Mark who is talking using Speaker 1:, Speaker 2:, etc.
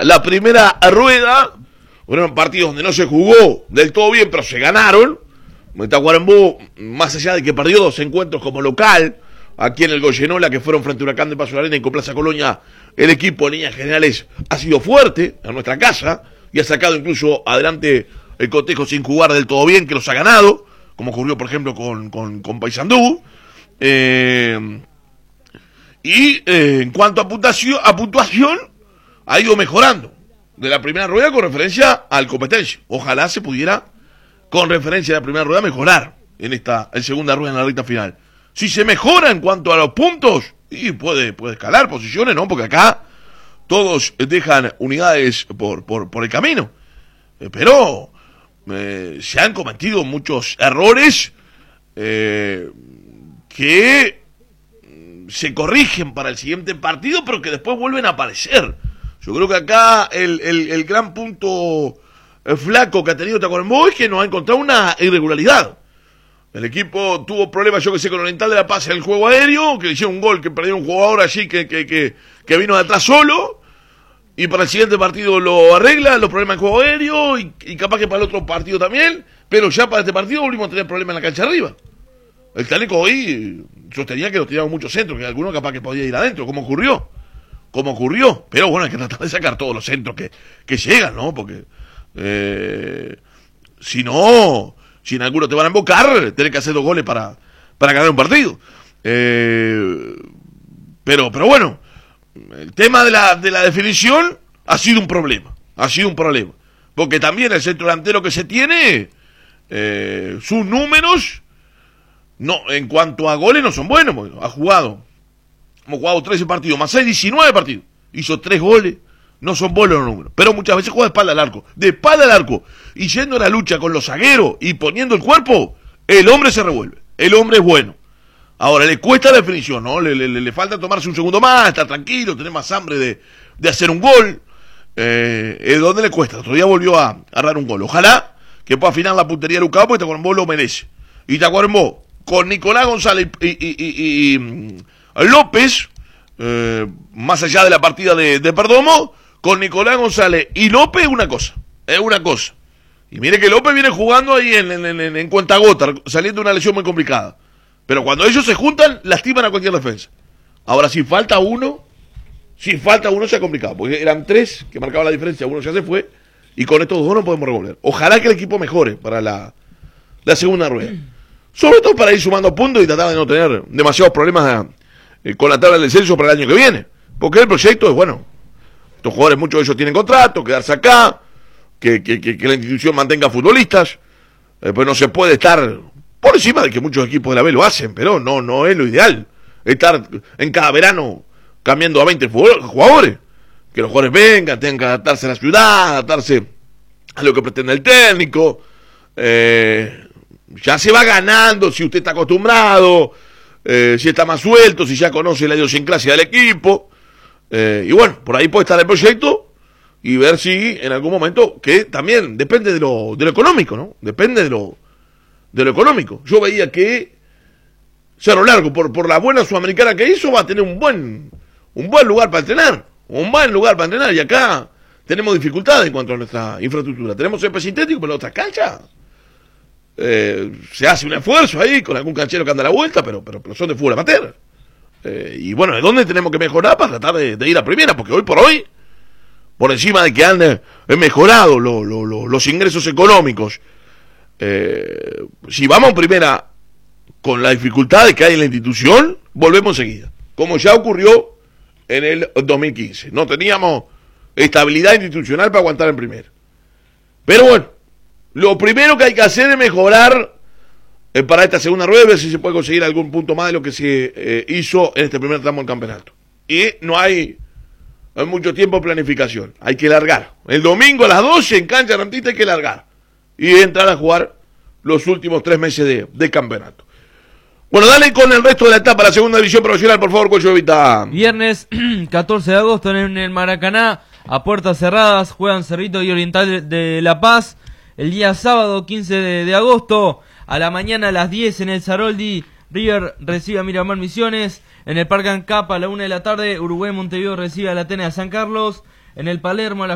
Speaker 1: la primera rueda. Fueron partidos donde no se jugó del todo bien, pero se ganaron. Tacuarembó, más allá de que perdió 2 encuentros como local, aquí en el Goyenola, que fueron frente a Huracán de Paso de la Arena y con Plaza Colonia, el equipo en líneas generales ha sido fuerte en nuestra casa y ha sacado incluso adelante el cotejo sin jugar del todo bien, que los ha ganado, como ocurrió por ejemplo con Paysandú. En cuanto a puntuación, ha ido mejorando de la primera rueda con referencia al competencia. Ojalá se pudiera, con referencia a la primera rueda, mejorar en segunda rueda, en la recta final. Si se mejora en cuanto a los puntos, y puede escalar posiciones, ¿no? Porque acá todos dejan unidades por el camino. Pero se han cometido muchos errores que se corrigen para el siguiente partido, pero que después vuelven a aparecer. Yo creo que acá el gran punto flaco que ha tenido Tacuarembó es que no ha encontrado una irregularidad. El equipo tuvo problemas, yo que sé, con Oriental de La Paz en el juego aéreo, que le hicieron un gol, que perdieron un jugador allí que vino de atrás solo, y para el siguiente partido lo arregla, los problemas en juego aéreo, y capaz que para el otro partido también, pero ya para este partido volvimos a tener problemas en la cancha arriba. El Taleco hoy sostenía que nos tiraban muchos centros, que alguno capaz que podía ir adentro, como ocurrió, pero bueno, hay que tratar de sacar todos los centros que llegan, ¿no? Porque si en alguno te van a embocar, tenés que hacer 2 goles para ganar un partido. Pero bueno, el tema de la definición ha sido un problema, porque también el centro delantero que se tiene, sus números, no, en cuanto a goles no son buenos, porque hemos jugado 13 partidos, más 6, 19 partidos, hizo 3 goles, no son buenos los números, pero muchas veces juega de espalda al arco, y yendo a la lucha con los zagueros y poniendo el cuerpo, el hombre se revuelve, el hombre es bueno. Ahora, le cuesta la definición, ¿no? Le falta tomarse un segundo más, estar tranquilo, tener más hambre de hacer un gol, es donde le cuesta. El otro día volvió a agarrar un gol. Ojalá que pueda afinar la puntería de Lucao, porque Tacuarembó lo merece. Y Tacuarembó, con Nicolás González y López, más allá de la partida de Perdomo, con Nicolás González y López es una cosa. Y mire que López viene jugando ahí en cuentagota, saliendo de una lesión muy complicada. Pero cuando ellos se juntan, lastiman a cualquier defensa. Ahora, si falta uno se ha complicado, porque eran 3 que marcaban la diferencia, uno ya se fue, y con estos 2 no podemos revolver. Ojalá que el equipo mejore para la segunda rueda. Sobre todo para ir sumando puntos y tratar de no tener demasiados problemas con la tabla del descenso para el año que viene. Porque el proyecto es, bueno, estos jugadores, muchos de ellos tienen contrato, quedarse acá, que la institución mantenga futbolistas, pues no se puede estar por encima de que muchos equipos de la B lo hacen, pero no es lo ideal, estar en cada verano cambiando a 20 jugadores, que los jugadores vengan, tengan que adaptarse a la ciudad, adaptarse a lo que pretende el técnico. Ya se va ganando si usted está acostumbrado, si está más suelto, si ya conoce la idiosincrasia del equipo, y bueno, por ahí puede estar el proyecto y ver si en algún momento, que también depende de lo económico, ¿no? Depende de lo económico. Yo veía que Cerro Largo, por la buena sudamericana que hizo, va a tener un buen lugar para entrenar, y acá tenemos dificultades en cuanto a nuestra infraestructura. Tenemos césped sintético, pero en otras canchas se hace un esfuerzo ahí con algún canchero que anda a la vuelta, pero son de fútbol amateur. Y bueno, ¿de dónde tenemos que mejorar para tratar de ir a primera? Porque hoy por hoy, por encima de que han mejorado los ingresos económicos, si vamos a primera con las dificultades que hay en la institución, volvemos enseguida, como ya ocurrió en el 2015. No teníamos estabilidad institucional para aguantar en primera. Pero bueno, lo primero que hay que hacer es mejorar para esta segunda rueda, ver si se puede conseguir algún punto más de lo que se hizo en este primer tramo del campeonato. Y no hay mucho tiempo de planificación, hay que largar. El domingo a las 12 en cancha Rantista hay que largar y entrar a jugar los últimos 3 meses de campeonato. Bueno, dale con el resto de la etapa, la segunda división profesional, por favor, Cocho Evita.
Speaker 2: Viernes 14 de agosto en el Maracaná, a puertas cerradas, juegan Cerrito y Oriental de La Paz. El día sábado 15 de agosto, a la mañana a las 10 en el Saroldi, River recibe a Miramar Misiones. En el Parque Ancap a la 1 de la tarde, Uruguay Montevideo recibe a la Atenas San Carlos. En el Palermo a las